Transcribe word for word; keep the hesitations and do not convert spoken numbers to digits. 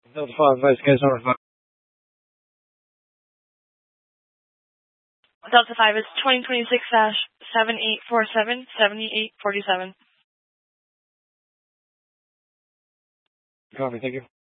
Delta five, investigation number five. Delta five is twenty twenty-six dash seven eight four seven, seventy-eight forty-seven. Copy, thank you.